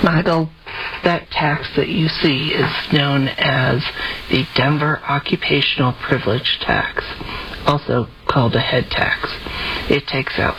Michael, that tax that you see is known as the Denver Occupational Privilege Tax, also called a head tax. It takes out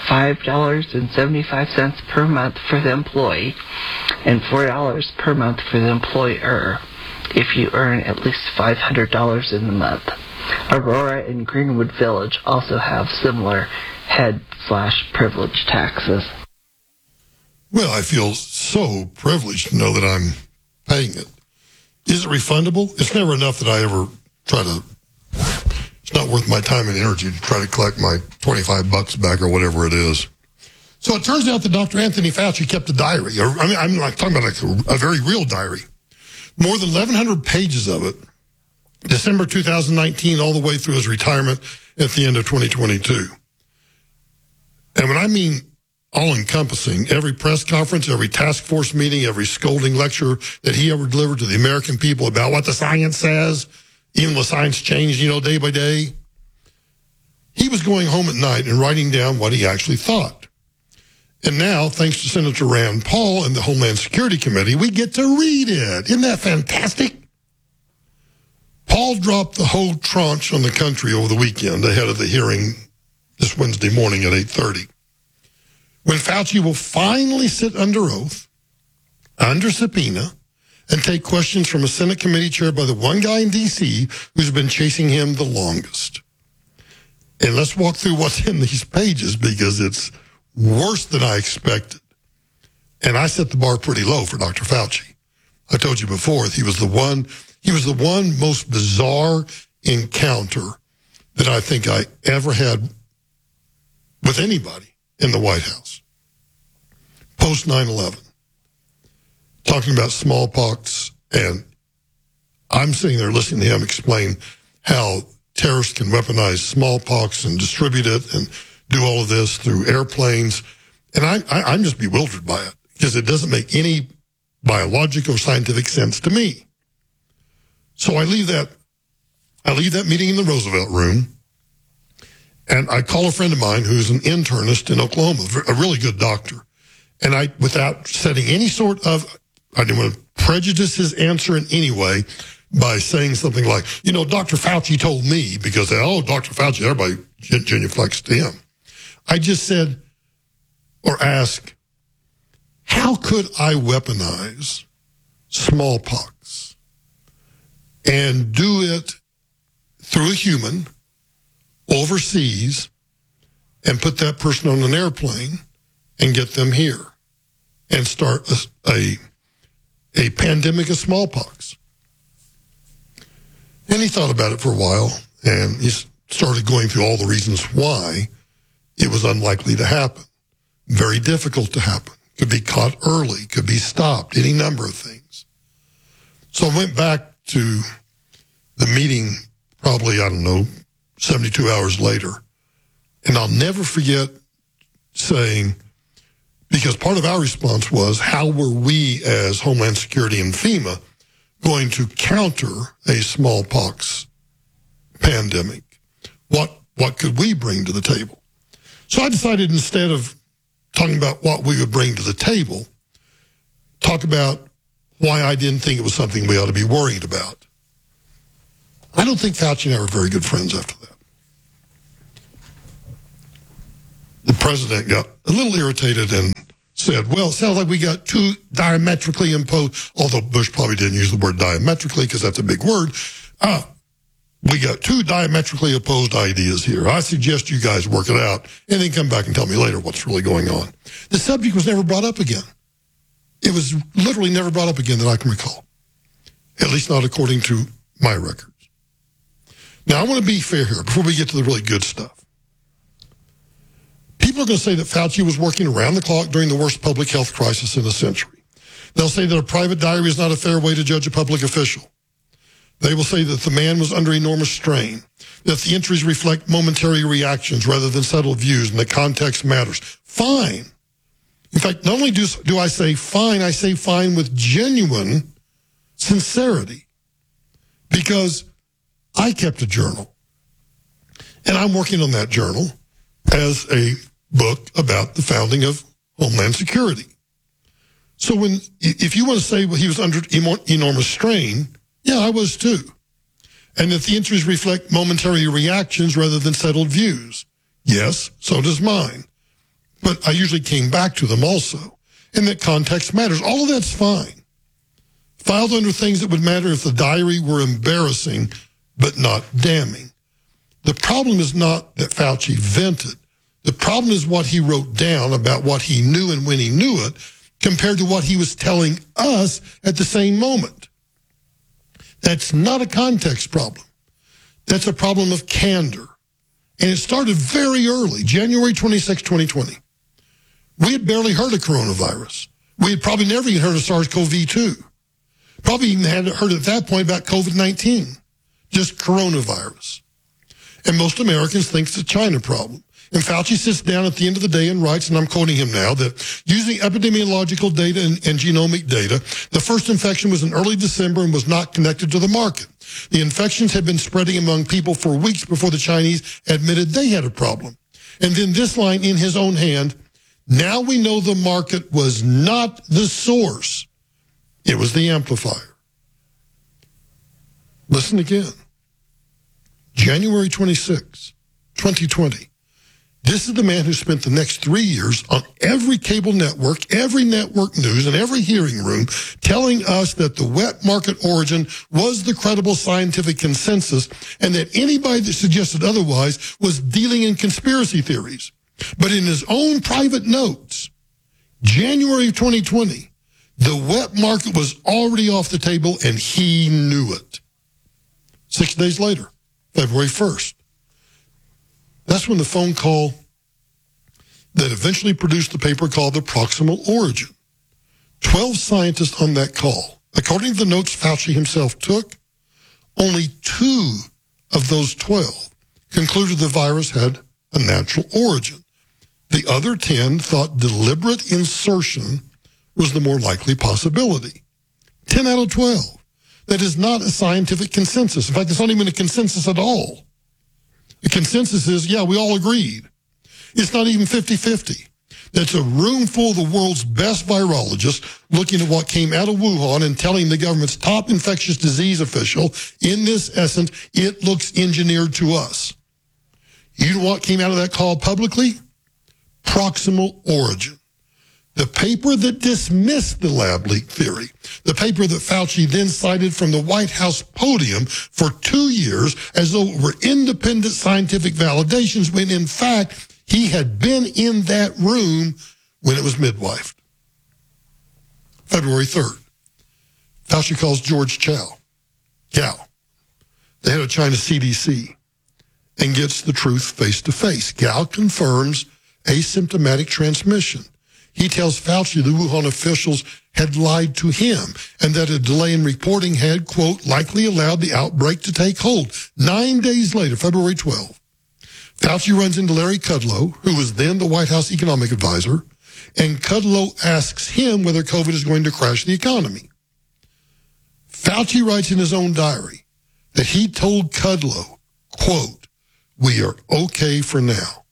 $5.75 per month for the employee and $4 per month for the employer if you earn at least $500 in the month. Aurora and Greenwood Village also have similar head/privilege taxes. Well, I feel so privileged to know that I'm paying it. Is it refundable? It's never enough that I ever try to, it's not worth my time and energy to try to collect my $25 back or whatever it is. So it turns out that Dr. Anthony Fauci kept a diary. I'm like talking about like a very real diary. More than 1,100 pages of it, December 2019 all the way through his retirement at the end of 2022. And when I mean all-encompassing, every press conference, every task force meeting, every scolding lecture that he ever delivered to the American people about what the science says, even the science changed, day by day. He was going home at night and writing down what he actually thought. And now, thanks to Senator Rand Paul and the Homeland Security Committee, we get to read it. Isn't that fantastic? Paul dropped the whole tranche on the country over the weekend ahead of the hearing this Wednesday morning at 8:30. When Fauci will finally sit under oath, under subpoena, and take questions from a Senate committee chaired by the one guy in D.C. who's been chasing him the longest. And let's walk through what's in these pages because it's worse than I expected. And I set the bar pretty low for Dr. Fauci. I told you before, he was the one most bizarre encounter that I think I ever had with anybody in the White House. Post 9/11. Talking about smallpox, and I'm sitting there listening to him explain how terrorists can weaponize smallpox and distribute it and do all of this through airplanes. And I'm just bewildered by it because it doesn't make any biological or scientific sense to me. So I leave that meeting in the Roosevelt Room, and I call a friend of mine who's an internist in Oklahoma, a really good doctor. And without setting any sort of, I didn't want to prejudice his answer in any way by saying something like, Dr. Fauci told me, because, Dr. Fauci, everybody genuflects to him. I just said, or asked, how could I weaponize smallpox and do it through a human overseas and put that person on an airplane and get them here and start a pandemic of smallpox? And he thought about it for a while, and he started going through all the reasons why it was unlikely to happen. Very difficult to happen. Could be caught early, could be stopped, any number of things. So I went back to the meeting probably, 72 hours later. And I'll never forget saying, because part of our response was, how were we as Homeland Security and FEMA going to counter a smallpox pandemic? What could we bring to the table? So I decided, instead of talking about what we would bring to the table, talk about why I didn't think it was something we ought to be worried about. I don't think Fauci and I were very good friends after that. The president got a little irritated and said, well, it sounds like we got two diametrically opposed, although Bush probably didn't use the word diametrically because that's a big word. We got two diametrically opposed ideas here. I suggest you guys work it out and then come back and tell me later what's really going on. The subject was never brought up again. It was literally never brought up again that I can recall, at least not according to my records. Now, I want to be fair here before we get to the really good stuff. People are going to say that Fauci was working around the clock during the worst public health crisis in a century. They'll say that a private diary is not a fair way to judge a public official. They will say that the man was under enormous strain, that the entries reflect momentary reactions rather than settled views, and that context matters. Fine. In fact, not only do I say fine with genuine sincerity, because I kept a journal, and I'm working on that journal as a book about the founding of Homeland Security. So if you want to say, well, he was under enormous strain, yeah, I was too. And that the entries reflect momentary reactions rather than settled views. Yes, so does mine. But I usually came back to them also. And that context matters. All of that's fine. Filed under things that would matter if the diary were embarrassing, but not damning. The problem is not that Fauci vented. The problem is what he wrote down about what he knew and when he knew it, compared to what he was telling us at the same moment. That's not a context problem. That's a problem of candor. And it started very early, January 26, 2020. We had barely heard of coronavirus. We had probably never even heard of SARS-CoV-2. Probably even hadn't heard at that point about COVID-19, just coronavirus. And most Americans think it's a China problem. And Fauci sits down at the end of the day and writes, and I'm quoting him now, that using epidemiological data and genomic data, the first infection was in early December and was not connected to the market. The infections had been spreading among people for weeks before the Chinese admitted they had a problem. And then this line in his own hand, now we know the market was not the source. It was the amplifier. Listen again. January 26, 2020. This is the man who spent the next 3 years on every cable network, every network news, and every hearing room telling us that the wet market origin was the credible scientific consensus and that anybody that suggested otherwise was dealing in conspiracy theories. But in his own private notes, January of 2020, the wet market was already off the table and he knew it. 6 days later, February 1st. That's when the phone call that eventually produced the paper called The Proximal Origin. 12 scientists on that call. According to the notes Fauci himself took, only 2 of those 12 concluded the virus had a natural origin. The other 10 thought deliberate insertion was the more likely possibility. 10 out of 12. That is not a scientific consensus. In fact, it's not even a consensus at all. The consensus is, yeah, we all agreed. It's not even 50-50. That's a room full of the world's best virologists looking at what came out of Wuhan and telling the government's top infectious disease official, in this essence, it looks engineered to us. You know what came out of that call publicly? Proximal origin. The paper that dismissed the lab leak theory, the paper that Fauci then cited from the White House podium for 2 years as though it were independent scientific validations, when in fact he had been in that room when it was midwifed. February 3rd, Fauci calls George Gao, the head of China's CDC, and gets the truth face to face. Gao confirms asymptomatic transmission. He tells Fauci the Wuhan officials had lied to him and that a delay in reporting had, quote, likely allowed the outbreak to take hold. 9 days later, February 12, Fauci runs into Larry Kudlow, who was then the White House economic advisor, and Kudlow asks him whether COVID is going to crash the economy. Fauci writes in his own diary that he told Kudlow, quote, we are okay for now.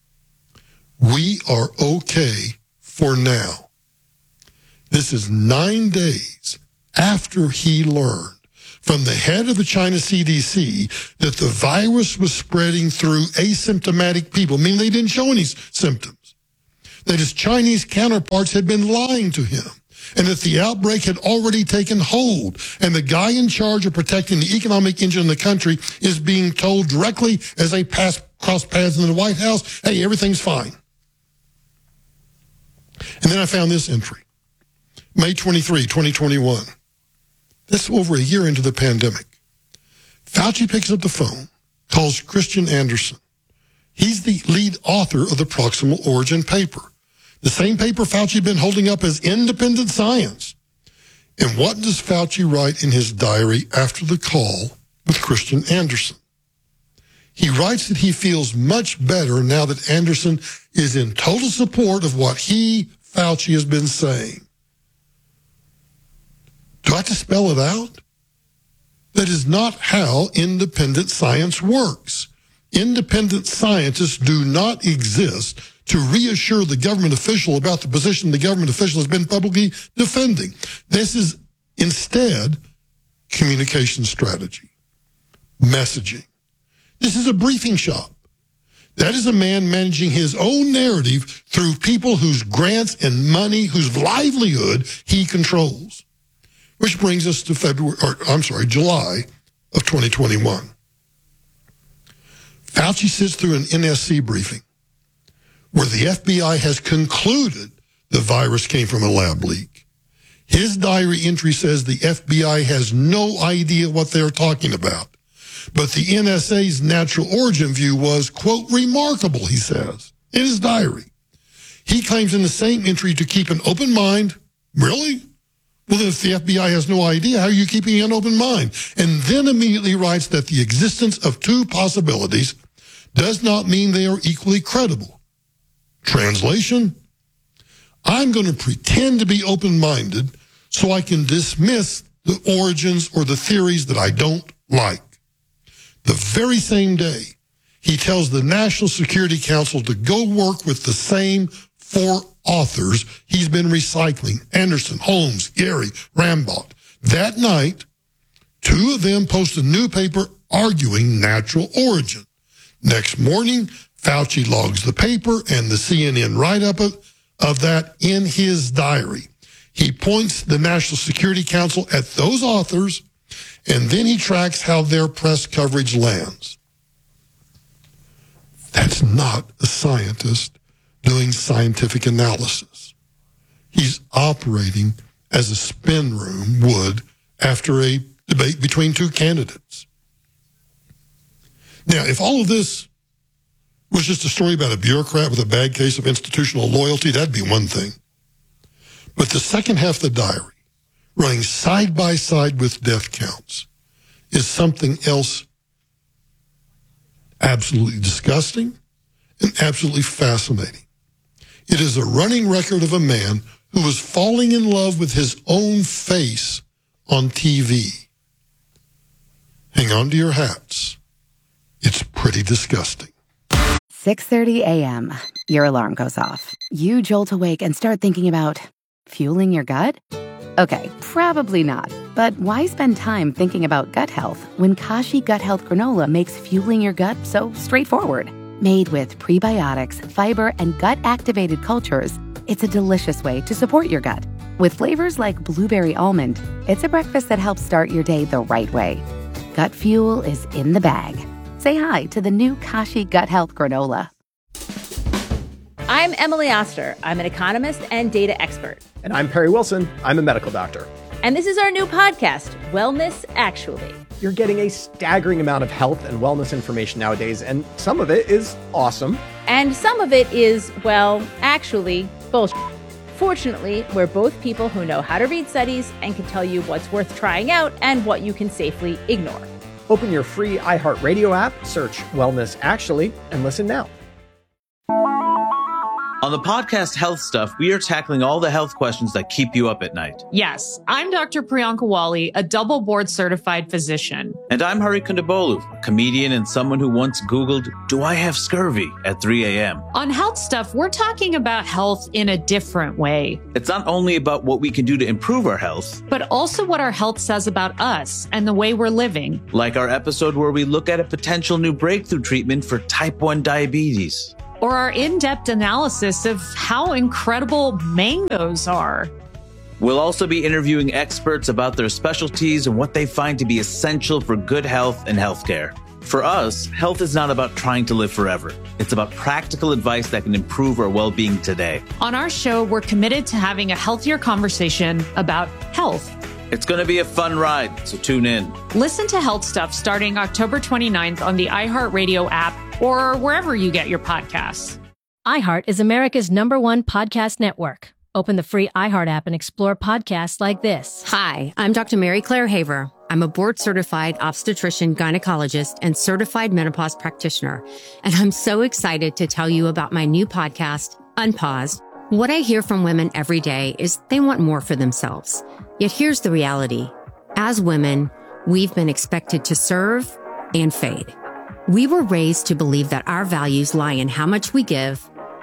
We are okay for now. This is 9 days after he learned from the head of the China CDC that the virus was spreading through asymptomatic people, meaning they didn't show any symptoms, that his Chinese counterparts had been lying to him, and that the outbreak had already taken hold, and the guy in charge of protecting the economic engine in the country is being told directly as they cross paths in the White House, hey, everything's fine. And then I found this entry, May 23, 2021. That's over a year into the pandemic. Fauci picks up the phone, calls Christian Andersen. He's the lead author of the Proximal Origin paper, the same paper Fauci had been holding up as independent science. And what does Fauci write in his diary after the call with Christian Andersen? He writes that he feels much better now that Andersen is in total support of what he, Fauci, has been saying. Do I have to spell it out? That is not how independent science works. Independent scientists do not exist to reassure the government official about the position the government official has been publicly defending. This is instead communication strategy, messaging. This is a briefing shop. That is a man managing his own narrative through people whose grants and money, whose livelihood he controls. Which brings us to July of 2021. Fauci sits through an NSC briefing where the FBI has concluded the virus came from a lab leak. His diary entry says the FBI has no idea what they're talking about. But the NSA's natural origin view was, quote, remarkable, he says, in his diary. He claims in the same entry to keep an open mind. Really? Well, if the FBI has no idea, how are you keeping an open mind? And then immediately writes that the existence of two possibilities does not mean they are equally credible. Translation, I'm going to pretend to be open-minded so I can dismiss the origins or the theories that I don't like. The very same day, he tells the National Security Council to go work with the same four authors he's been recycling, Anderson, Holmes, Gary, Rambaud. That night, two of them post a new paper arguing natural origin. Next morning, Fauci logs the paper and the CNN write-up of that in his diary. He points the National Security Council at those authors, and then he tracks how their press coverage lands. That's not a scientist doing scientific analysis. He's operating as a spin room would after a debate between two candidates. Now, if all of this was just a story about a bureaucrat with a bad case of institutional loyalty, that'd be one thing. But the second half of the diary, running side by side with death counts, is something else absolutely disgusting and absolutely fascinating. It is a running record of a man who was falling in love with his own face on TV. Hang on to your hats. It's pretty disgusting. 6:30 a.m. Your alarm goes off. You jolt awake and start thinking about fueling your gut? Okay, probably not. But why spend time thinking about gut health when Kashi Gut Health Granola makes fueling your gut so straightforward? Made with prebiotics, fiber, and gut-activated cultures, it's a delicious way to support your gut. With flavors like blueberry almond, it's a breakfast that helps start your day the right way. Gut fuel is in the bag. Say hi to the new Kashi Gut Health Granola. I'm Emily Oster. I'm an economist and data expert. And I'm Perry Wilson. I'm a medical doctor. And this is our new podcast, Wellness Actually. You're getting a staggering amount of health and wellness information nowadays, and some of it is awesome. And some of it is, well, actually, bullshit. Fortunately, we're both people who know how to read studies and can tell you what's worth trying out and what you can safely ignore. Open your free iHeartRadio app, search Wellness Actually, and listen now. On the podcast Health Stuff, we are tackling all the health questions that keep you up at night. Yes, I'm Dr. Priyanka Wali, a double board certified physician. And I'm Hari Kondabolu, a comedian and someone who once Googled, "Do I have scurvy?" at 3 a.m. On Health Stuff, we're talking about health in a different way. It's not only about what we can do to improve our health, but also what our health says about us and the way we're living. Like our episode where we look at a potential new breakthrough treatment for type 1 diabetes. Or our in-depth analysis of how incredible mangoes are. We'll also be interviewing experts about their specialties and what they find to be essential for good health and healthcare. For us, health is not about trying to live forever. It's about practical advice that can improve our well-being today. On our show, we're committed to having a healthier conversation about health. It's going to be a fun ride, so tune in. Listen to Health Stuff starting October 29th on the iHeartRadio app or wherever you get your podcasts. iHeart is America's #1 podcast network. Open the free iHeart app and explore podcasts like this. Hi, I'm Dr. Mary Claire Haver. I'm a board-certified obstetrician, gynecologist, and certified menopause practitioner. And I'm so excited to tell you about my new podcast, Unpaused. What I hear from women every day is they want more for themselves. Yet here's the reality. As women, we've been expected to serve and fade. We were raised to believe that our values lie in how much we give,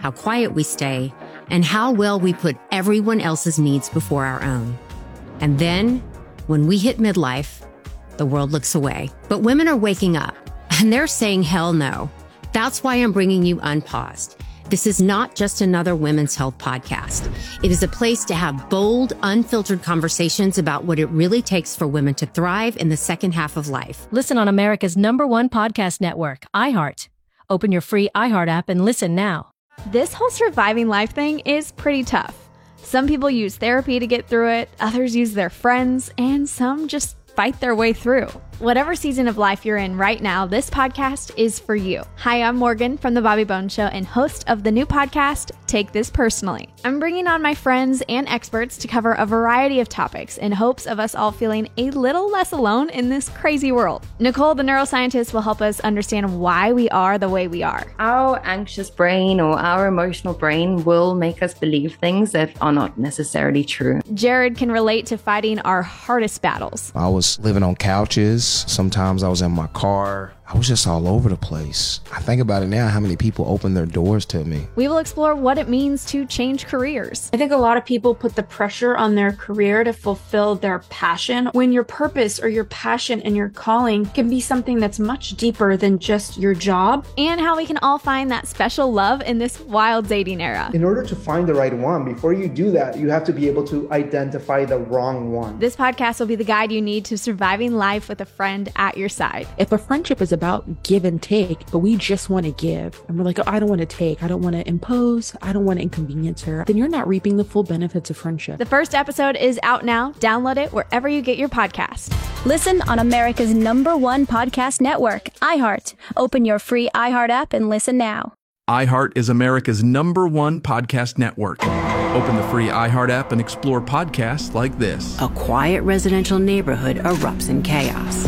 how quiet we stay, and how well we put everyone else's needs before our own. And then, when we hit midlife, the world looks away. But women are waking up, and they're saying hell no. That's why I'm bringing you Unpaused. This is not just another women's health podcast. It is a place to have bold, unfiltered conversations about what it really takes for women to thrive in the second half of life. Listen on America's #1 podcast network, iHeart. Open your free iHeart app and listen now. This whole surviving life thing is pretty tough. Some people use therapy to get through it, others use their friends, and some just fight their way through. Whatever season of life you're in right now, this podcast is for you. Hi, I'm Morgan from The Bobby Bones Show and host of the new podcast, Take This Personally. I'm bringing on my friends and experts to cover a variety of topics in hopes of us all feeling a little less alone in this crazy world. Nicole, the neuroscientist, will help us understand why we are the way we are. Our anxious brain or our emotional brain will make us believe things that are not necessarily true. Jared can relate to fighting our hardest battles. I was living on couches. Sometimes I was in my car. I was just all over the place. I think about it now, how many people opened their doors to me. We will explore what it means to change careers. I think a lot of people put the pressure on their career to fulfill their passion, when your purpose or your passion and your calling can be something that's much deeper than just your job. And how we can all find that special love in this wild dating era. In order to find the right one, before you do that, you have to be able to identify the wrong one. This podcast will be the guide you need to surviving life with a friend at your side. If a friendship is about give and take, but we just want to give, and we're like, oh, I don't want to take, I don't want to impose, I don't want to inconvenience her, then you're not reaping the full benefits of friendship. The first episode is out now. Download it wherever you get your podcast. Listen on America's #1 podcast network, iHeart. Open your free iHeart app and listen now. iHeart is America's #1 podcast network. Open the free iHeart app and explore podcasts like this. A quiet residential neighborhood erupts in chaos.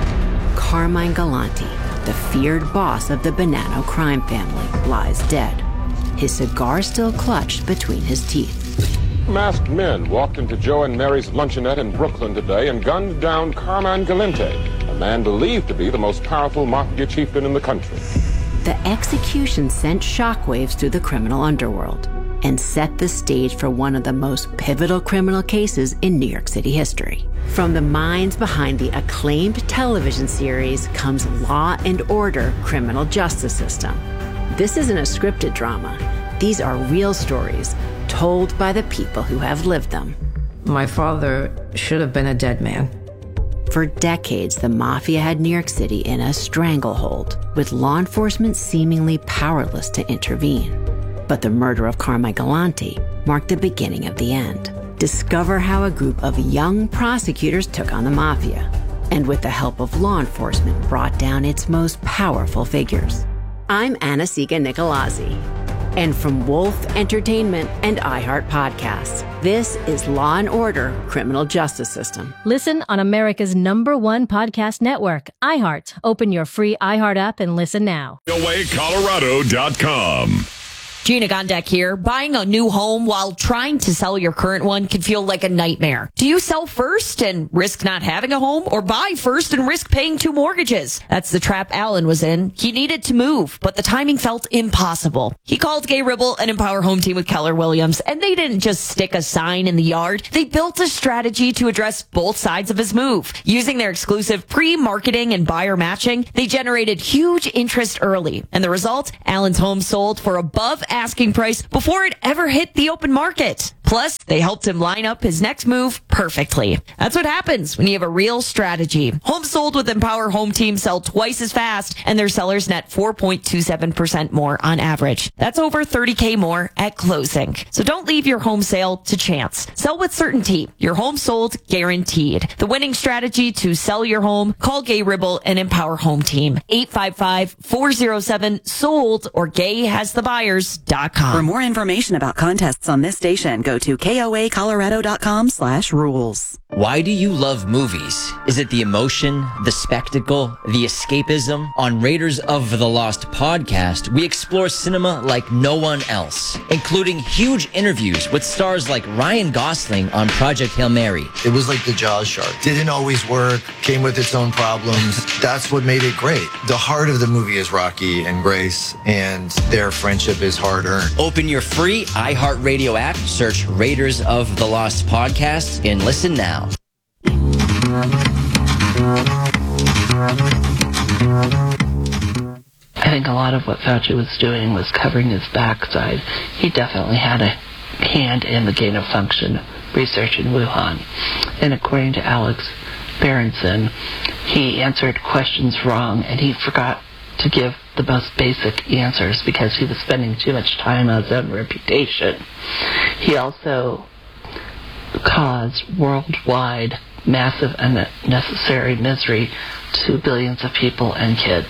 Carmine Galante, the feared boss of the Bonanno crime family, lies dead, his cigar still clutched between his teeth. Masked men walked into Joe and Mary's luncheonette in Brooklyn today and gunned down Carmine Galante, a man believed to be the most powerful mafia chieftain in the country. The execution sent shockwaves through the criminal underworld and set the stage for one of the most pivotal criminal cases in New York City history. From the minds behind the acclaimed television series comes Law and Order: Criminal Justice System. This isn't a scripted drama. These are real stories told by the people who have lived them. My father should have been a dead man. For decades, the mafia had New York City in a stranglehold, with law enforcement seemingly powerless to intervene. But the murder of Carmine Galante marked the beginning of the end. Discover how a group of young prosecutors took on the mafia, and with the help of law enforcement, brought down its most powerful figures. I'm Anna-Sigga Nicolazzi, and from Wolf Entertainment and iHeart Podcasts, this is Law and Order: Criminal Justice System. Listen on America's #1 podcast network, iHeart. Open your free iHeart app and listen now. GetAwayColorado.com. Gina Gondek here. Buying a new home while trying to sell your current one can feel like a nightmare. Do you sell first and risk not having a home, or buy first and risk paying 2 mortgages? That's the trap Alan was in. He needed to move, but the timing felt impossible. He called Gay Ribble and Empower Home Team with Keller Williams, and they didn't just stick a sign in the yard. They built a strategy to address both sides of his move. Using their exclusive pre-marketing and buyer matching, they generated huge interest early. And the result? Alan's home sold for above asking price before it ever hit the open market. Plus, they helped him line up his next move perfectly. That's what happens when you have a real strategy. Homes sold with Empower Home Team sell twice as fast, and their sellers net 4.27% more on average. That's over $30K more at closing. So don't leave your home sale to chance. Sell with certainty. Your home sold guaranteed. The winning strategy to sell your home? Call Gay Ribble and Empower Home Team. 855-407-SOLD or GayHasTheBuyers.com. For more information about contests on this station, go to KOAColorado.com/rules. rules. Why do you love movies? Is it the emotion, the spectacle, the escapism? On Raiders of the Lost podcast, we explore cinema like no one else, including huge interviews with stars like Ryan Gosling on Project Hail Mary. It was like the Jaws shark. Didn't always work, came with its own problems. That's what made it great. The heart of the movie is Rocky and Grace, and their friendship is hard-earned. Open your free iHeartRadio app, search Raiders of the Lost podcast, and listen now. I think a lot of what Fauci was doing was covering his backside. He definitely had a hand in the gain of function research in Wuhan. And according to Alex Berenson, he answered questions wrong and he forgot to give the most basic answers because he was spending too much time on his own reputation. He also caused worldwide massive unnecessary misery to billions of people and kids.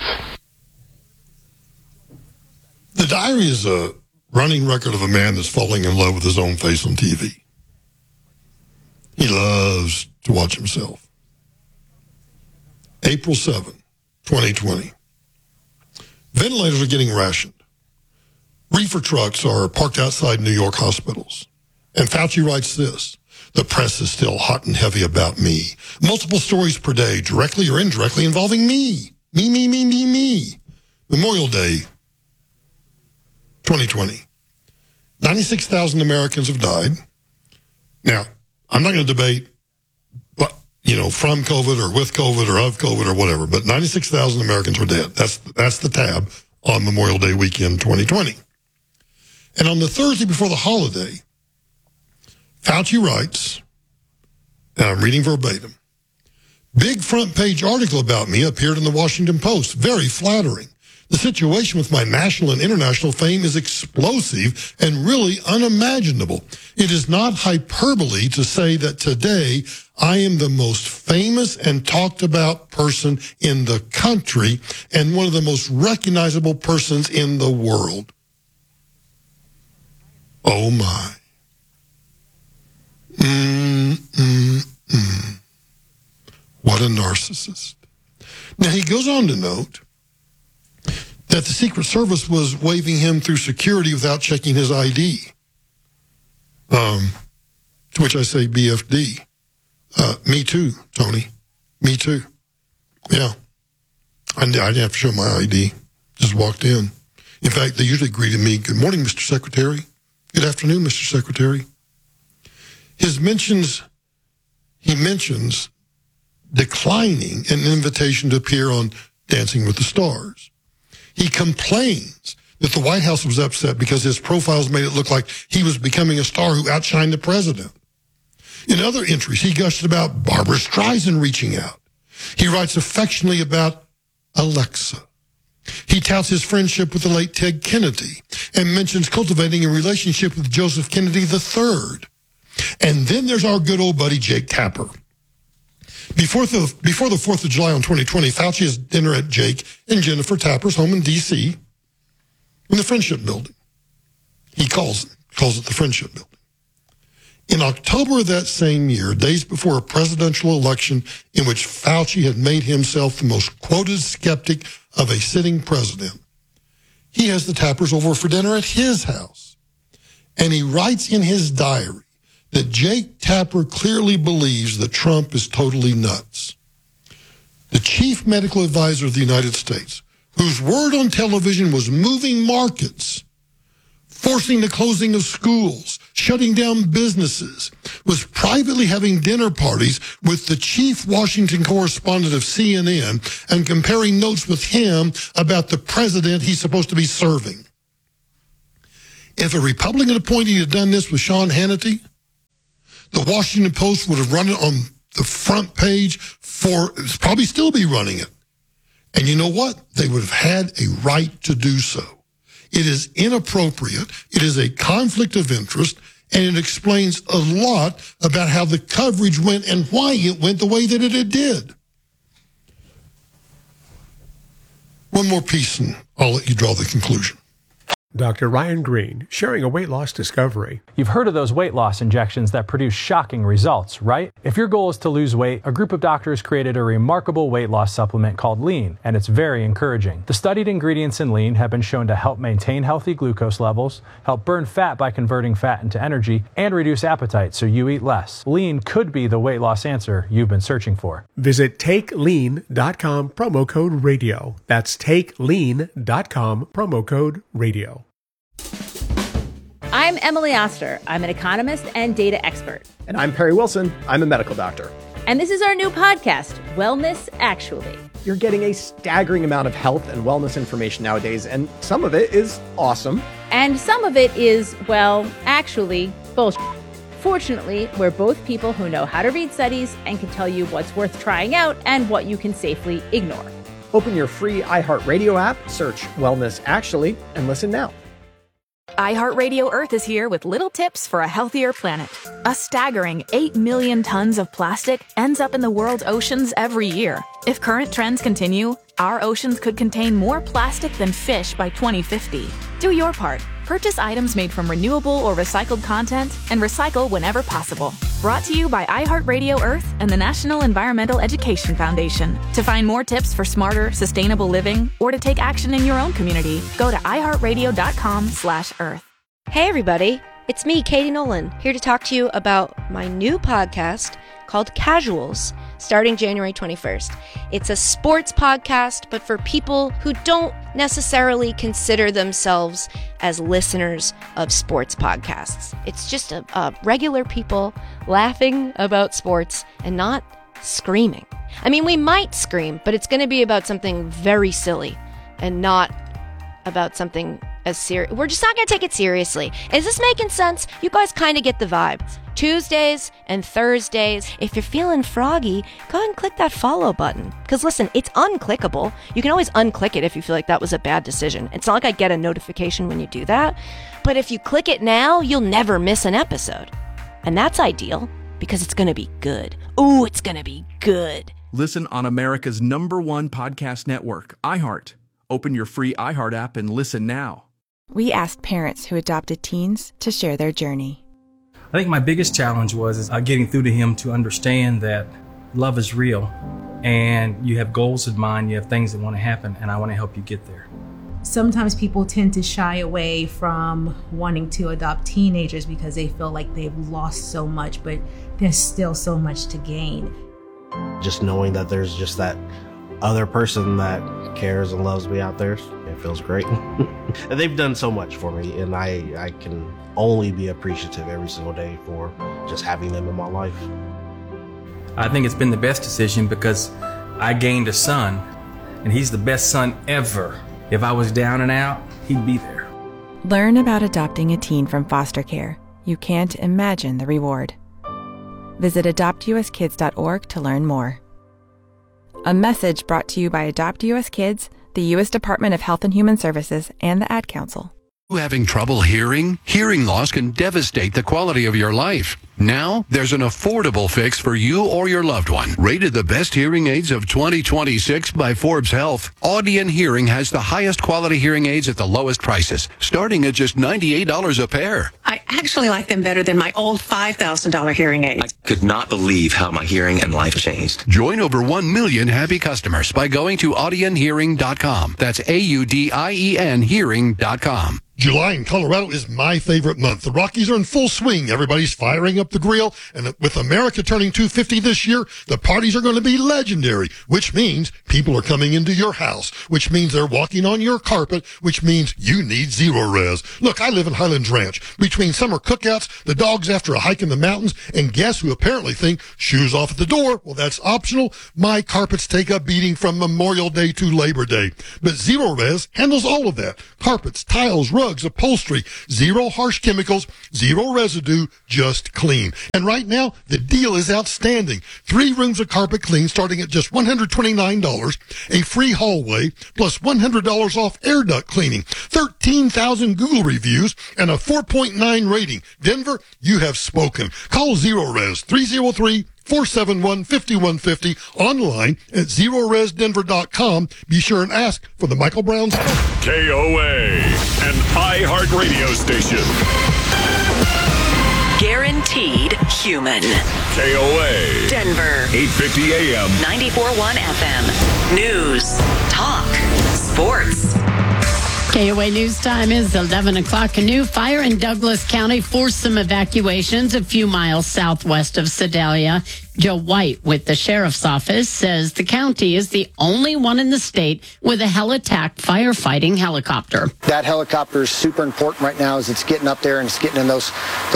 The Diary is a running record of a man that's falling in love with his own face on TV. He loves to watch himself. April 7, 2020. Ventilators are getting rationed. Reefer trucks are parked outside New York hospitals. And Fauci writes this: the press is still hot and heavy about me. Multiple stories per day, directly or indirectly, involving me. Me. Memorial Day, 2020. 96,000 Americans have died. Now, I'm not going to debate, from COVID or with COVID or of COVID or whatever, but 96,000 Americans are dead. That's the tab on Memorial Day weekend 2020. And on the Thursday before the holiday, Fauci writes, and I'm reading verbatim, big front page article about me appeared in the Washington Post. Very flattering. The situation with my national and international fame is explosive and really unimaginable. It is not hyperbole to say that today I am the most famous and talked about person in the country and one of the most recognizable persons in the world. Oh my. What a narcissist. Now he goes on to note that the Secret Service was waving him through security without checking his ID. To which I say BFD. Me too, Tony. Me too. Yeah. I didn't have to show my ID. Just walked in. In fact, they usually greeted me, good morning, Mr. Secretary. Good afternoon, Mr. Secretary. He mentions declining an invitation to appear on Dancing with the Stars. He complains that the White House was upset because his profiles made it look like he was becoming a star who outshined the president. In other entries, he gushed about Barbra Streisand reaching out. He writes affectionately about Alexa. He touts his friendship with the late Ted Kennedy and mentions cultivating a relationship with Joseph Kennedy III. And then there's our good old buddy Jake Tapper. Before the 4th of July on 2020, Fauci has dinner at Jake and Jennifer Tapper's home in D.C. in the Friendship Building. He calls it the Friendship Building. In October of that same year, days before a presidential election in which Fauci had made himself the most quoted skeptic of a sitting president, he has the Tappers over for dinner at his house. And he writes in his diary that Jake Tapper clearly believes that Trump is totally nuts. The chief medical advisor of the United States, whose word on television was moving markets, forcing the closing of schools, shutting down businesses, was privately having dinner parties with the chief Washington correspondent of CNN and comparing notes with him about the president he's supposed to be serving. If a Republican appointee had done this with Sean Hannity, the Washington Post would have run it on the front page probably still be running it. And you know what? They would have had a right to do so. It is inappropriate. It is a conflict of interest, and it explains a lot about how the coverage went and why it went the way that it did. One more piece, and I'll let you draw the conclusion. Dr. Ryan Green, sharing a weight loss discovery. You've heard of those weight loss injections that produce shocking results, right? If your goal is to lose weight, a group of doctors created a remarkable weight loss supplement called Lean, and it's very encouraging. The studied ingredients in Lean have been shown to help maintain healthy glucose levels, help burn fat by converting fat into energy, and reduce appetite so you eat less. Lean could be the weight loss answer you've been searching for. Visit TakeLean.com, promo code radio. That's TakeLean.com, promo code radio. I'm Emily Oster. I'm an economist and data expert. And I'm Perry Wilson. I'm a medical doctor. And this is our new podcast, Wellness Actually. You're getting a staggering amount of health and wellness information nowadays, and some of it is awesome. And some of it is, well, actually, bullshit. Fortunately, we're both people who know how to read studies and can tell you what's worth trying out and what you can safely ignore. Open your free iHeartRadio app, search Wellness Actually, and listen now. iHeartRadio Earth is here with little tips for a healthier planet. A staggering 8 million tons of plastic ends up in the world's oceans every year. If current trends continue, our oceans could contain more plastic than fish by 2050. Do your part. Purchase items made from renewable or recycled content and recycle whenever possible. Brought to you by iHeartRadio Earth and the National Environmental Education Foundation. To find more tips for smarter, sustainable living or to take action in your own community, go to iHeartRadio.com/Earth. Hey everybody, it's me, Katie Nolan, here to talk to you about my new podcast called Casuals, starting January 21st. It's a sports podcast, but for people who don't necessarily consider themselves as listeners of sports podcasts. It's just a regular people laughing about sports and not screaming. I mean, we might scream, but it's going to be about something very silly and not about something as serious. We're just not going to take it seriously. Is this making sense? You guys kind of get the vibe. Tuesdays and Thursdays. If you're feeling froggy, go ahead and click that follow button. Because listen, it's unclickable. You can always unclick it if you feel like that was a bad decision. It's not like I get a notification when you do that. But if you click it now, you'll never miss an episode. And that's ideal because it's going to be good. Ooh, it's going to be good. Listen on America's #1 podcast network, iHeart. Open your free iHeart app and listen now. We asked parents who adopted teens to share their journey. I think my biggest challenge was getting through to him to understand that love is real and you have goals in mind, you have things that want to happen, and I want to help you get there. Sometimes people tend to shy away from wanting to adopt teenagers because they feel like they've lost so much, but there's still so much to gain. Just knowing that there's just that other person that cares and loves me out there, it feels great. And they've done so much for me, and I can only be appreciative every single day for just having them in my life. I think it's been the best decision because I gained a son, and he's the best son ever. If I was down and out, he'd be there. Learn about adopting a teen from foster care. You can't imagine the reward. Visit adoptuskids.org to learn more. A message brought to you by Adopt US Kids, the U.S. Department of Health and Human Services, and the Ad Council. Having trouble hearing? Hearing loss can devastate the quality of your life. Now, there's an affordable fix for you or your loved one. Rated the best hearing aids of 2026 by Forbes Health, Audion Hearing has the highest quality hearing aids at the lowest prices, starting at just $98 a pair. I actually like them better than my old $5,000 hearing aid. I could not believe how my hearing and life changed. Join over 1 million happy customers by going to audionhearing.com. That's AUDIEN hearing.com. July in Colorado is my favorite month. The Rockies are in full swing. Everybody's firing up the grill. And with America turning 250 this year, the parties are going to be legendary, which means people are coming into your house, which means they're walking on your carpet, which means you need Zero Res. Look, I live in Highlands Ranch. Between summer cookouts, the dogs after a hike in the mountains, and guests who apparently think shoes off at the door, well, that's optional. My carpets take a beating from Memorial Day to Labor Day. But Zero Res handles all of that. Carpets, tiles, rugs, upholstery, zero harsh chemicals, zero residue, just clean. And right now, the deal is outstanding. 3 rooms of carpet clean starting at just $129, a free hallway, plus $100 off air duct cleaning, 13,000 Google reviews, and a 4.9 rating. Denver, you have spoken. Call Zero Res, 303 471-5150, online at ZeroResDenver.com. Be sure and ask for the Michael Brown's. KOA, an iHeartRadio station. Guaranteed human. KOA. Denver. 850 AM. 94.1 FM. News. Talk. Sports. KOA News Time is 11 o'clock. A new fire in Douglas County forced some evacuations a few miles southwest of Sedalia. Joe White with the sheriff's office says the county is the only one in the state with a Heli-TAC firefighting helicopter. That helicopter is super important right now as it's getting up there and it's getting in those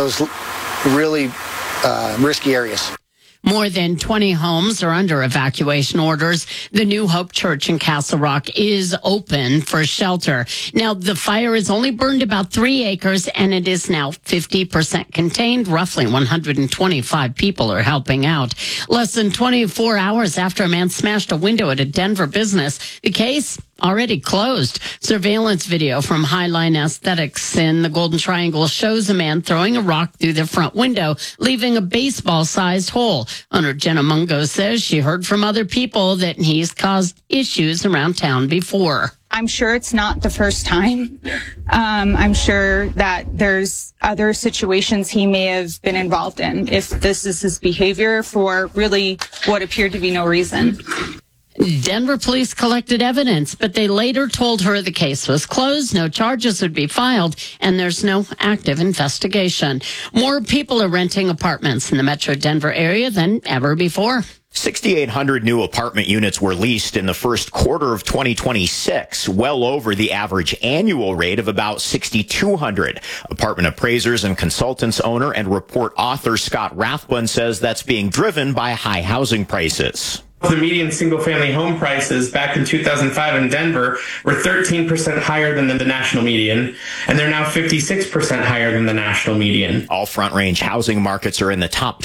really risky areas. More than 20 homes are under evacuation orders. The New Hope Church in Castle Rock is open for shelter. Now, the fire has only burned about 3 acres, and it is now 50% contained. Roughly 125 people are helping out. Less than 24 hours after a man smashed a window at a Denver business, the case already closed. Surveillance video from Highline Aesthetics in the Golden Triangle shows a man throwing a rock through the front window, leaving a baseball-sized hole. Owner Jenna Mungo says she heard from other people that he's caused issues around town before. I'm sure it's not the first time. I'm sure that there's other situations he may have been involved in if this is his behavior for really what appeared to be no reason. Denver police collected evidence, but they later told her the case was closed, no charges would be filed, and there's no active investigation. More people are renting apartments in the Metro Denver area than ever before. 6,800 new apartment units were leased in the first quarter of 2026, well over the average annual rate of about 6,200. Apartment appraisers and consultants owner and report author Scott Rathbun says that's being driven by high housing prices. The median single-family home prices back in 2005 in Denver were 13% higher than the national median, and they're now 56% higher than the national median. All Front Range housing markets are in the top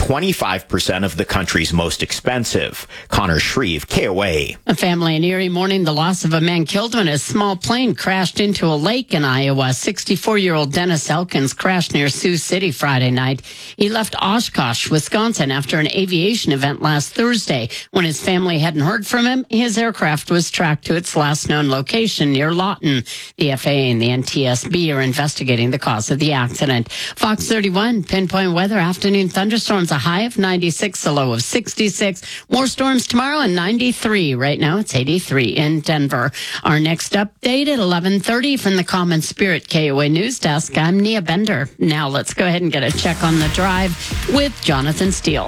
25% of the country's most expensive. Connor Shreve, KOA. A family in Erie mourning the loss of a man killed when a small plane crashed into a lake in Iowa. 64-year-old Dennis Elkins crashed near Sioux City Friday night. He left Oshkosh, Wisconsin after an aviation event last Thursday. When his family hadn't heard from him, his aircraft was tracked to its last known location near Lawton. The FAA and the NTSB are investigating the cause of the accident. Fox 31, pinpoint weather, afternoon thunderstorms, a high of 96, a low of 66. More storms tomorrow and 93. Right now it's 83 in Denver. Our next update at 11:30 from the Common Spirit KOA News Desk. I'm Nia Bender. Now let's go ahead and get a check on the drive with Jonathan Steele.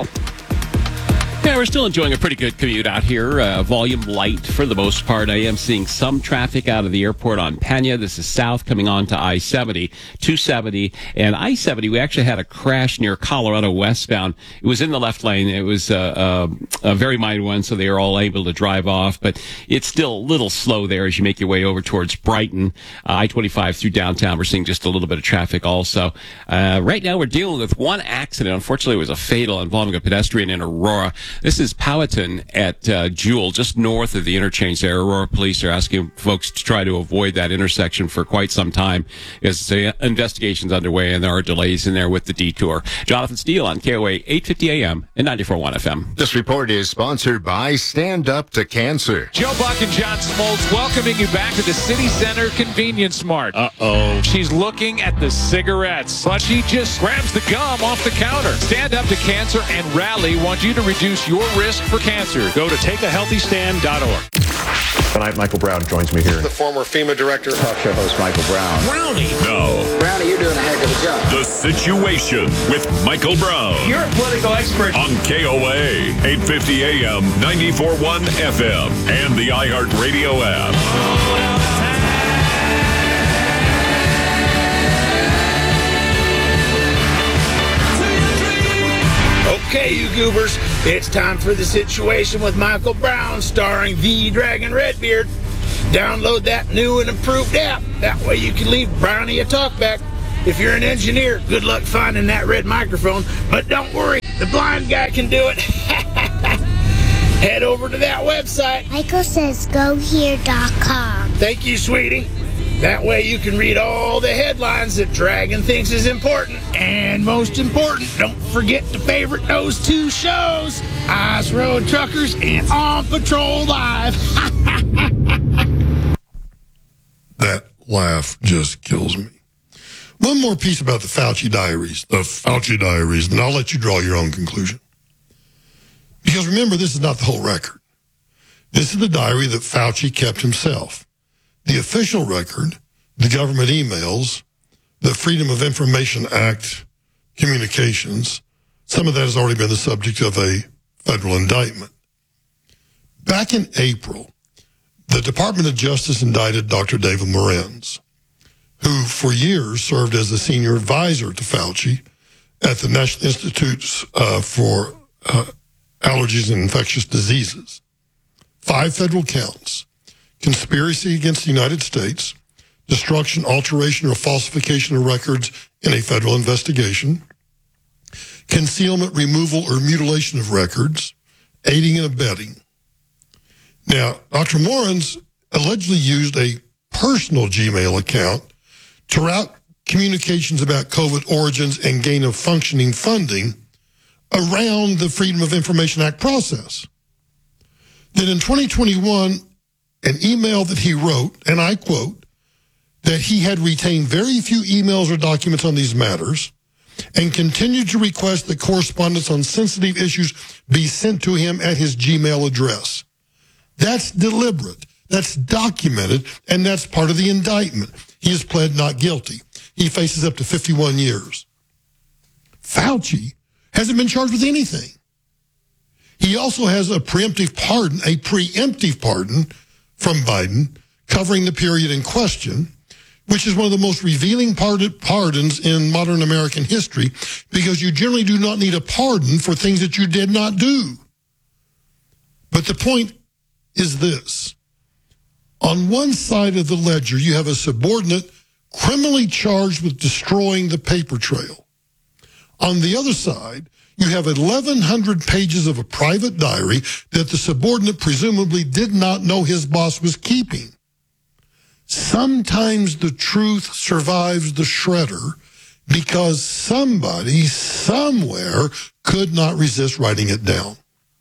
Yeah, we're still enjoying a pretty good commute out here. Volume light for the most part. I am seeing some traffic out of the airport on Pena. This is south coming on to I-70, 270. And I-70, we actually had a crash near Colorado westbound. It was in the left lane. It was a very minor one, so they were all able to drive off. But it's still a little slow there as you make your way over towards Brighton. I-25 through downtown, we're seeing just a little bit of traffic also. Right now, we're dealing with one accident. Unfortunately, it was a fatal involving a pedestrian in Aurora. This is Powhatan at Jewel, just north of the interchange there. Aurora police are asking folks to try to avoid that intersection for quite some time because the investigation's underway and there are delays in there with the detour. Jonathan Steele on KOA 850 AM and 94.1 FM. This report is sponsored by Stand Up to Cancer. Joe Buck and John Smoltz welcoming you back to the City Center Convenience Mart. Uh-oh. She's looking at the cigarettes, but she just grabs the gum off the counter. Stand Up to Cancer and Rally want you to reduce your risk for cancer. Go to takeahealthystand.org. Tonight, Michael Brown joins me here. The former FEMA director. Talk show host Michael Brown. Brownie. No. Brownie, you're doing a heck of a job. The Situation with Michael Brown. You're a political expert. On KOA, 850 AM, 94.1 FM, and the iHeartRadio app. Okay, you goobers, it's time for The Situation with Michael Brown, starring the Dragon Redbeard. Download that new and improved app. That way you can leave Brownie a talkback. If you're an engineer, good luck finding that red microphone. But don't worry, the blind guy can do it. Head over to that website. Michael says gohere.com. Thank you, sweetie. That way you can read all the headlines that Dragon thinks is important. And most important, don't forget to favorite those two shows, Ice Road Truckers and On Patrol Live. That laugh just kills me. One more piece about the Fauci diaries, and I'll let you draw your own conclusion. Because remember, this is not the whole record. This is the diary that Fauci kept himself. The official record, the government emails, the Freedom of Information Act communications, some of that has already been the subject of a federal indictment. Back in April, the Department of Justice indicted Dr. David Morenz, who for years served as the senior advisor to Fauci at the National Institutes for Allergies and Infectious Diseases. 5 federal counts: conspiracy against the United States, destruction, alteration, or falsification of records in a federal investigation, concealment, removal, or mutilation of records, aiding and abetting. Now, Dr. Morenz allegedly used a personal Gmail account to route communications about COVID origins and gain of functioning funding around the Freedom of Information Act process. Then in 2021, an email that he wrote, and I quote, that he had retained very few emails or documents on these matters and continued to request that correspondence on sensitive issues be sent to him at his Gmail address. That's deliberate, that's documented, and that's part of the indictment. He has pled not guilty. He faces up to 51 years. Fauci hasn't been charged with anything. He also has a preemptive pardon from Biden covering the period in question, which is one of the most revealing pardons in modern American history, because you generally do not need a pardon for things that you did not do. But the point is this. On one side of the ledger, you have a subordinate criminally charged with destroying the paper trail. On the other side, you have 1,100 pages of a private diary that the subordinate presumably did not know his boss was keeping. Sometimes the truth survives the shredder because somebody somewhere could not resist writing it down.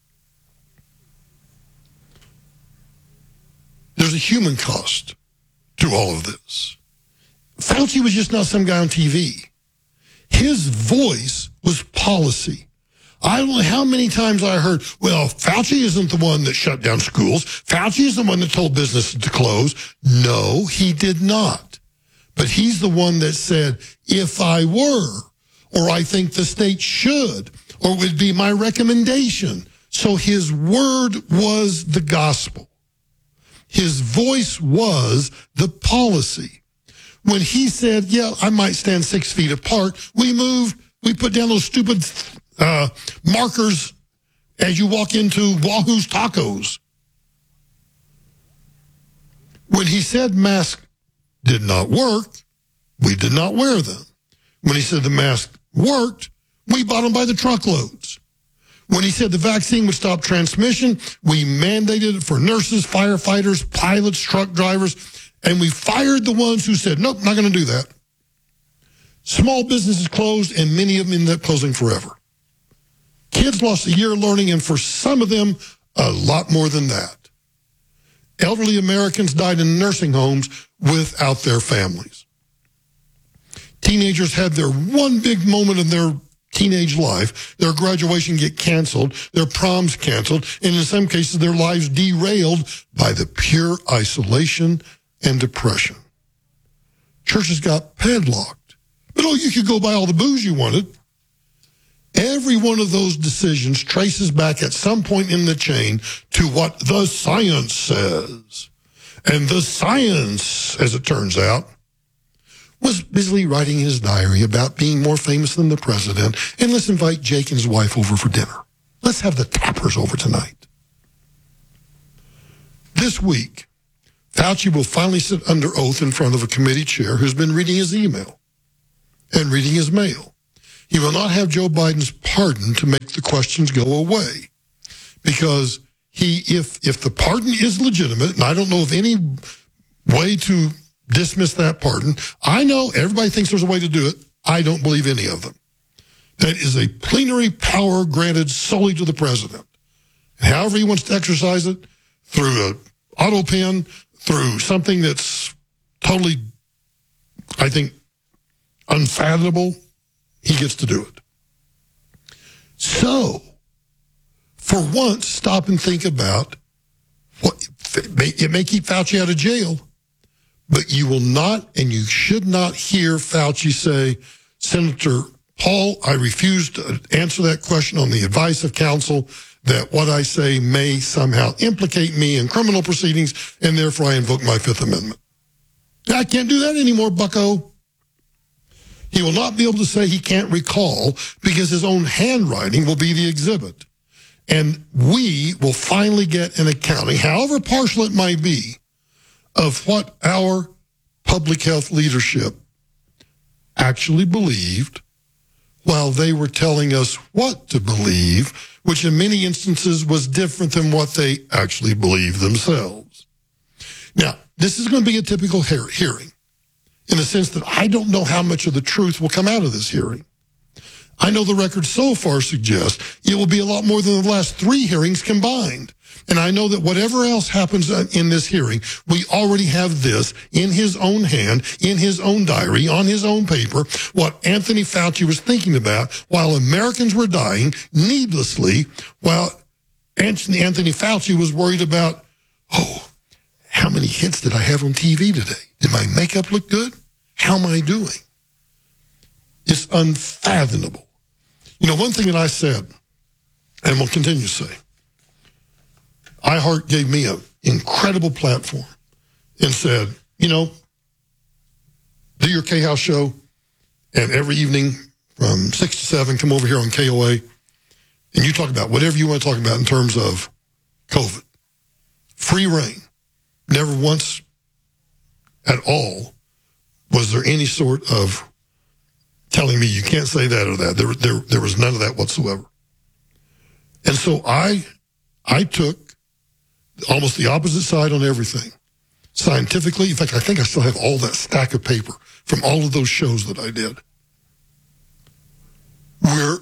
There's a human cost to all of this. Fauci was just not some guy on TV. His voice was policy. I don't know how many times I heard, well, Fauci isn't the one that shut down schools. Fauci is the one that told businesses to close. No, he did not. But he's the one that said, if I were, or I think the state should, or would be my recommendation. So his word was the gospel. His voice was the policy. When he said, yeah, I might stand 6 feet apart, we put down those stupid markers as you walk into Wahoo's Tacos. When he said masks did not work, we did not wear them. When he said the mask worked, we bought them by the truckloads. When he said the vaccine would stop transmission, we mandated it for nurses, firefighters, pilots, truck drivers, and we fired the ones who said, nope, not going to do that. Small businesses closed, and many of them ended up closing forever. Kids lost a year of learning, and for some of them, a lot more than that. Elderly Americans died in nursing homes without their families. Teenagers had their one big moment in their teenage life, their graduation get canceled, their proms canceled, and in some cases their lives derailed by the pure isolation and depression. Churches got padlocked. But you could go buy all the booze you wanted. Every one of those decisions traces back at some point in the chain to what the science says. And the science, as it turns out, was busily writing his diary about being more famous than the president. And let's invite Jake and his wife over for dinner. Let's have the Tappers over tonight. This week, Fauci will finally sit under oath in front of a committee chair who's been reading his email and reading his mail. He will not have Joe Biden's pardon to make the questions go away, because if the pardon is legitimate, and I don't know of any way to dismiss that pardon. I know everybody thinks there's a way to do it. I don't believe any of them. That is a plenary power granted solely to the president. And however he wants to exercise it, through an auto pen, through something that's totally, I think, unfathomable, he gets to do it. So, for once, stop and think about what it may keep Fauci out of jail, but you will not and you should not hear Fauci say, Senator Paul, I refuse to answer that question on the advice of counsel that what I say may somehow implicate me in criminal proceedings, and therefore I invoke my Fifth Amendment. I can't do that anymore, bucko. He will not be able to say he can't recall because his own handwriting will be the exhibit. And we will finally get an accounting, however partial it might be, of what our public health leadership actually believed while they were telling us what to believe, which in many instances was different than what they actually believed themselves. Now, this is going to be a typical hearing in the sense that I don't know how much of the truth will come out of this hearing. I know the record so far suggests it will be a lot more than the last 3 hearings combined. And I know that whatever else happens in this hearing, we already have this in his own hand, in his own diary, on his own paper, what Anthony Fauci was thinking about while Americans were dying needlessly, while Anthony Fauci was worried about, oh, how many hits did I have on TV today? Did my makeup look good? How am I doing? It's unfathomable. You know, one thing that I said, and will continue to say, iHeart gave me an incredible platform and said, you know, do your K-House show, and every evening from 6 to 7, come over here on KOA, and you talk about whatever you want to talk about in terms of COVID. Free reign. Never once at all was there any sort of telling me you can't say that or that. There was none of that whatsoever. And so I took almost the opposite side on everything. Scientifically, in fact, I think I still have all that stack of paper from all of those shows that I did. We're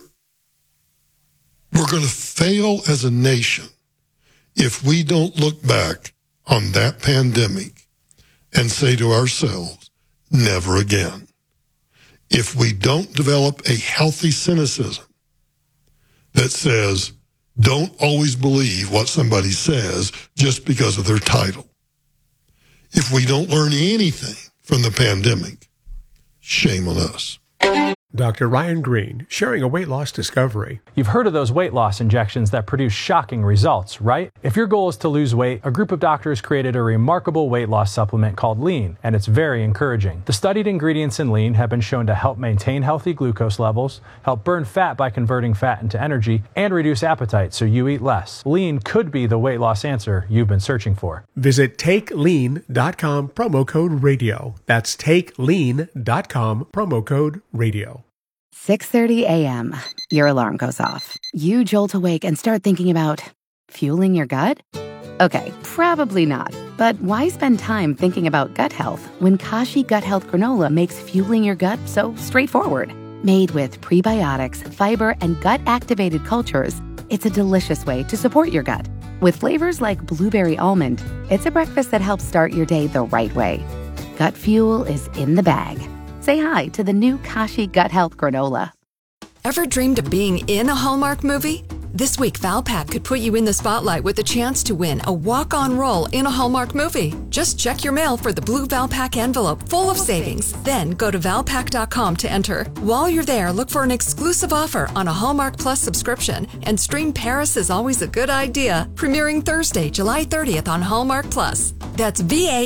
going to fail as a nation if we don't look back on that pandemic and say to ourselves, never again. If we don't develop a healthy cynicism that says, don't always believe what somebody says just because of their title. If we don't learn anything from the pandemic, shame on us. Dr. Ryan Green, sharing a weight loss discovery. You've heard of those weight loss injections that produce shocking results, right? If your goal is to lose weight, a group of doctors created a remarkable weight loss supplement called Lean, and it's very encouraging. The studied ingredients in Lean have been shown to help maintain healthy glucose levels, help burn fat by converting fat into energy, and reduce appetite so you eat less. Lean could be the weight loss answer you've been searching for. Visit TakeLean.com, promo code radio. That's TakeLean.com, promo code radio. 6:30 a.m. Your alarm goes off. You jolt awake and start thinking about fueling your gut? Okay, probably not. But why spend time thinking about gut health when Kashi Gut Health Granola makes fueling your gut so straightforward? Made with prebiotics, fiber, and gut-activated cultures, it's a delicious way to support your gut. With flavors like blueberry almond, it's a breakfast that helps start your day the right way. Gut fuel is in the bag. Say hi to the new Kashi Gut Health Granola. Ever dreamed of being in a Hallmark movie? This week, Valpak could put you in the spotlight with a chance to win a walk-on role in a Hallmark movie. Just check your mail for the blue Valpak envelope full of savings. Then go to Valpak.com to enter. While you're there, look for an exclusive offer on a Hallmark Plus subscription and stream Paris is Always a Good Idea, premiering Thursday, July 30th on Hallmark Plus. That's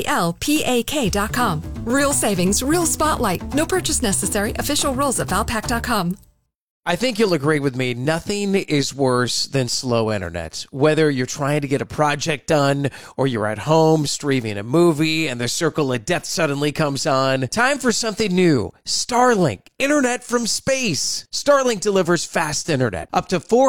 VALPAK.com. Real savings, real spotlight. No purchase necessary. Official rules at Valpak.com. I think you'll agree with me, nothing is worse than slow internet. Whether you're trying to get a project done or you're at home streaming a movie and the circle of death suddenly comes on, time for something new. Starlink, internet from space. Starlink delivers fast internet, up to 4